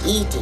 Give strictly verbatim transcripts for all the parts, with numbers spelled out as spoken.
E T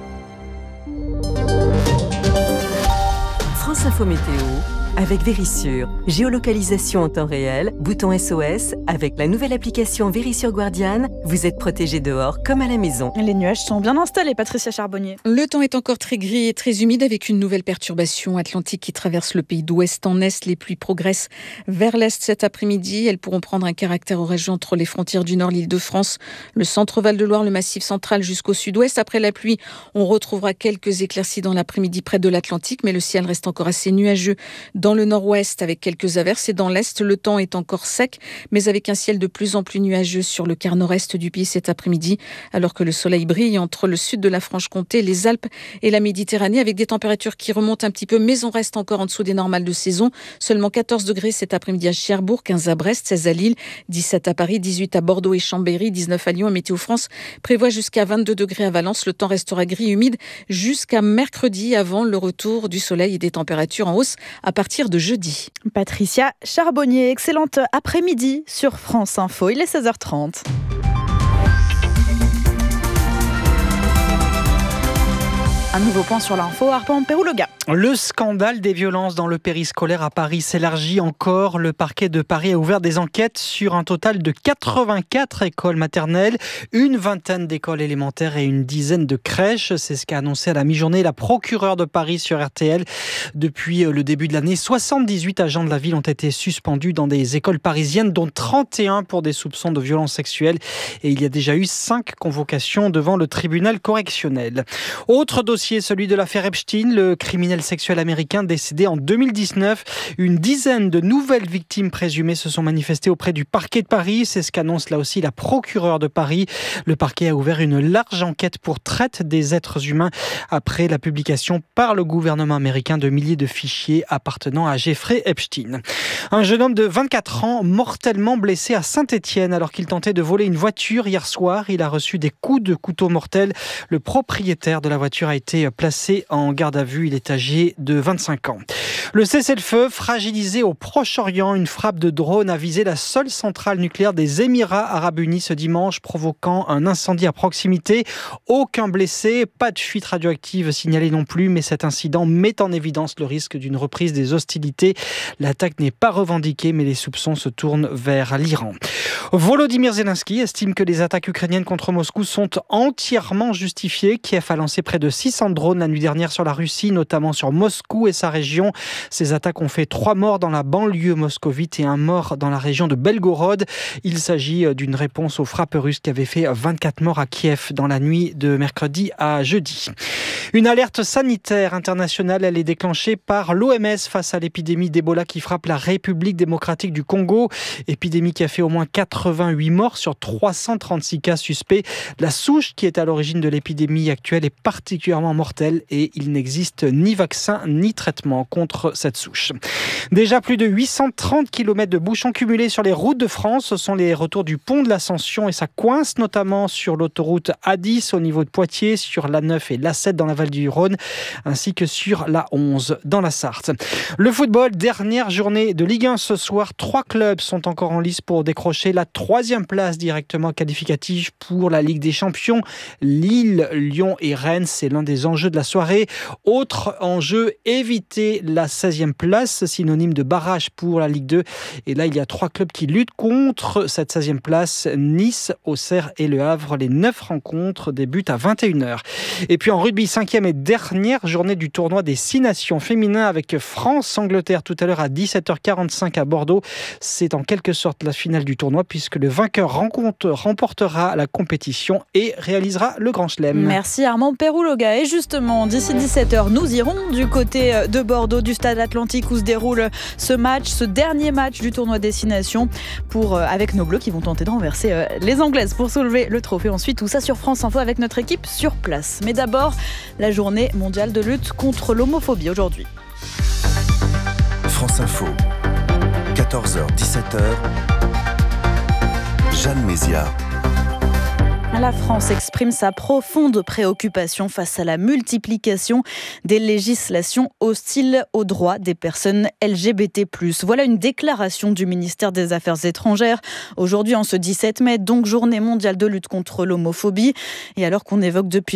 France Info Météo avec Vérissure. Géolocalisation en temps réel, bouton S O S. Avec la nouvelle application Vérissure Guardian, vous êtes protégé dehors comme à la maison. Les nuages sont bien installés, Patricia Charbonnier. Le temps est encore très gris et très humide avec une nouvelle perturbation atlantique qui traverse le pays d'ouest en est. Les pluies progressent vers l'est cet après-midi. Elles pourront prendre un caractère orageux entre les frontières du nord, l'Île-de-France, le centre Val-de-Loire, le Massif central jusqu'au sud-ouest. Après la pluie, on retrouvera quelques éclaircies dans l'après-midi près de l'Atlantique, mais le ciel reste encore assez nuageux dans le nord-ouest avec quelques averses et dans l'est, le temps est encore sec, mais avec un ciel de plus en plus nuageux sur le quart nord-est du pays cet après-midi, alors que le soleil brille entre le sud de la Franche-Comté, les Alpes et la Méditerranée, avec des températures qui remontent un petit peu, mais on reste encore en dessous des normales de saison. Seulement quatorze degrés cet après-midi à Cherbourg, quinze à Brest, seize à Lille, dix-sept à Paris, dix-huit à Bordeaux et Chambéry, dix-neuf à Lyon. Et Météo France prévoit jusqu'à vingt-deux degrés à Valence. Le temps restera gris, humide jusqu'à mercredi, avant le retour du soleil et des températures en hausse à partir de jeudi. Patricia Charbonnier, excellente après-midi sur France Info. Il est seize heures trente. Un nouveau point sur l'info, Arpan Perouloga. Le scandale des violences dans le périscolaire à Paris s'élargit encore. Le parquet de Paris a ouvert des enquêtes sur un total de quatre-vingt-quatre écoles maternelles, une vingtaine d'écoles élémentaires et une dizaine de crèches. C'est ce qu'a annoncé à la mi-journée la procureure de Paris sur R T L. Depuis le début de l'année, soixante-dix-huit agents de la ville ont été suspendus dans des écoles parisiennes, dont trente et un pour des soupçons de violences sexuelles. Et il y a déjà eu cinq convocations devant le tribunal correctionnel. Autre dossier, celui de l'affaire Epstein, le criminel sexuel américain décédé en deux mille dix-neuf. Une dizaine de nouvelles victimes présumées se sont manifestées auprès du parquet de Paris. C'est ce qu'annonce là aussi la procureure de Paris. Le parquet a ouvert une large enquête pour traite des êtres humains après la publication par le gouvernement américain de milliers de fichiers appartenant à Jeffrey Epstein. Un jeune homme de vingt-quatre ans mortellement blessé à Saint-Étienne alors qu'il tentait de voler une voiture hier soir. Il a reçu des coups de couteau mortels. Le propriétaire de la voiture a été placé en garde à vue. Il est âgé de vingt-cinq ans. Le cessez-le-feu fragilisé au Proche-Orient. Une frappe de drone a visé la seule centrale nucléaire des Émirats arabes unis ce dimanche, provoquant un incendie à proximité. Aucun blessé, pas de fuite radioactive signalée non plus, mais cet incident met en évidence le risque d'une reprise des hostilités. L'attaque n'est pas revendiquée, mais les soupçons se tournent vers l'Iran. Volodymyr Zelensky estime que les attaques ukrainiennes contre Moscou sont entièrement justifiées. Kiev a lancé près de six cents drones la nuit dernière sur la Russie, notamment sur Moscou et sa région. Ces attaques ont fait trois morts dans la banlieue moscovite et un mort dans la région de Belgorod. Il s'agit d'une réponse aux frappes russes qui avaient fait vingt-quatre morts à Kiev dans la nuit de mercredi à jeudi. Une alerte sanitaire internationale, elle est déclenchée par l'O M S face à l'épidémie d'Ebola qui frappe la République démocratique du Congo. Épidémie qui a fait au moins quatre-vingt-huit morts sur trois cent trente-six cas suspects. La souche qui est à l'origine de l'épidémie actuelle est particulièrement mortelle et il n'existe ni vaccin ni traitement contre cette souche. Déjà plus de huit cent trente kilomètres de bouchons cumulés sur les routes de France. Ce sont les retours du pont de l'Ascension et ça coince notamment sur l'autoroute A dix au niveau de Poitiers, sur l'A neuf et l'A sept dans la vallée du Rhône, ainsi que sur l'A onze dans la Sarthe. Le football, dernière journée de Ligue un ce soir. Trois clubs sont encore en lice pour décrocher la troisième place directement qualificative pour la Ligue des Champions. Lille, Lyon et Rennes, c'est l'un des enjeux de la soirée. Autre enjeu, éviter la seizième place, synonyme de barrage pour la Ligue deux. Et là, il y a trois clubs qui luttent contre cette seizième place. Nice, Auxerre et Le Havre. Les neuf rencontres débutent à vingt et une heures. Et puis en rugby, cinquième et dernière journée du tournoi des six nations féminins avec France-Angleterre tout à l'heure à dix-sept heures quarante-cinq à Bordeaux. C'est en quelque sorte la finale du tournoi puisque le vainqueur rencontre, remportera la compétition et réalisera le Grand Chelem. Merci Armand Perouloga. Et justement, d'ici dix-sept heures, nous irons du côté de Bordeaux, du stade Atlantique où se déroule ce match, ce dernier match du tournoi Destination pour, avec nos Bleus qui vont tenter de renverser les Anglaises pour soulever le trophée. Ensuite, tout ça sur France Info avec notre équipe sur place. Mais d'abord, la journée mondiale de lutte contre l'homophobie aujourd'hui. France Info, quatorze heures dix-sept heures, Jeanne Mézia. La France exprime sa profonde préoccupation face à la multiplication des législations hostiles aux droits des personnes L G B T plus. Voilà une déclaration du ministère des Affaires étrangères. Aujourd'hui, en ce dix-sept mai, donc journée mondiale de lutte contre l'homophobie. Et alors qu'on évoque depuis